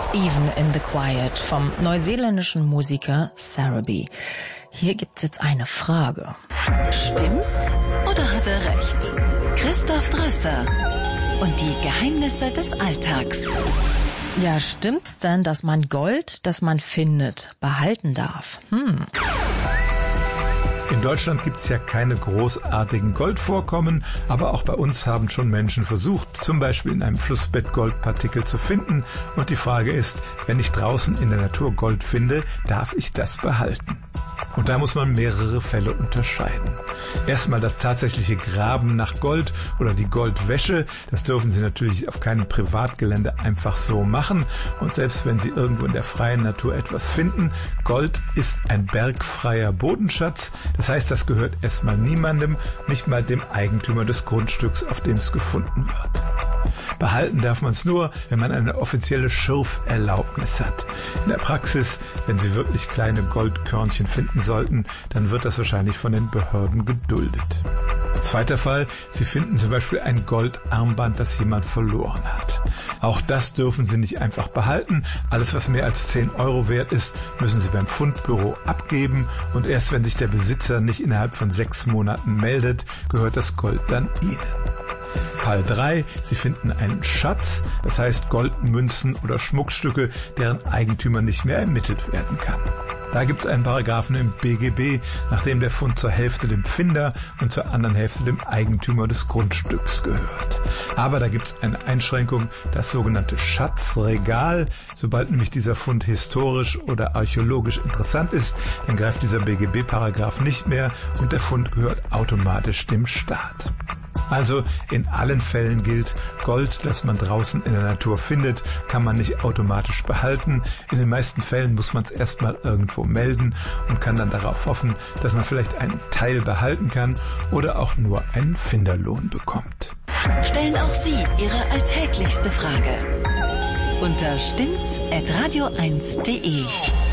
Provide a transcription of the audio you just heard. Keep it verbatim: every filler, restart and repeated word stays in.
Even in the Quiet vom neuseeländischen Musiker Sarabi. Hier gibt's jetzt eine Frage. Stimmt's oder hat er recht? Christoph Drösser und die Geheimnisse des Alltags. Ja, stimmt's denn, dass man Gold, das man findet, behalten darf? Hm. In Deutschland gibt's ja keine großartigen Goldvorkommen, aber auch bei uns haben schon Menschen versucht, zum Beispiel in einem Flussbett Goldpartikel zu finden. Und die Frage ist, wenn ich draußen in der Natur Gold finde, darf ich das behalten? Und da muss man mehrere Fälle unterscheiden. Erstmal das tatsächliche Graben nach Gold oder die Goldwäsche. Das dürfen Sie natürlich auf keinem Privatgelände einfach so machen. Und selbst wenn Sie irgendwo in der freien Natur etwas finden, Gold ist ein bergfreier Bodenschatz. Das heißt, das gehört erstmal niemandem, nicht mal dem Eigentümer des Grundstücks, auf dem es gefunden wird. Behalten darf man es nur, wenn man eine offizielle Schürferlaubnis hat. In der Praxis, wenn Sie wirklich kleine Goldkörnchen finden sollten, dann wird das wahrscheinlich von den Behörden geduldet. Zweiter Fall, Sie finden zum Beispiel ein Goldarmband, das jemand verloren hat. Auch das dürfen Sie nicht einfach behalten. Alles, was mehr als zehn Euro wert ist, müssen Sie beim Fundbüro abgeben und erst wenn sich der Besitzer nicht innerhalb von sechs Monaten meldet, gehört das Gold dann Ihnen. Fall drei. Sie finden einen Schatz, das heißt Goldmünzen oder Schmuckstücke, deren Eigentümer nicht mehr ermittelt werden kann. Da gibt es einen Paragraphen im B G B, nachdem der Fund zur Hälfte dem Finder und zur anderen Hälfte dem Eigentümer des Grundstücks gehört. Aber da gibt es eine Einschränkung, das sogenannte Schatzregal. Sobald nämlich dieser Fund historisch oder archäologisch interessant ist, dann greift dieser B G B-Paragraph nicht mehr und der Fund gehört automatisch dem Staat. Also in allen Fällen gilt, Gold, das man draußen in der Natur findet, kann man nicht automatisch behalten. In den meisten Fällen muss man es erstmal irgendwo melden und kann dann darauf hoffen, dass man vielleicht einen Teil behalten kann oder auch nur einen Finderlohn bekommt. Stellen auch Sie Ihre alltäglichste Frage unter stimmt's at radio eins punkt de.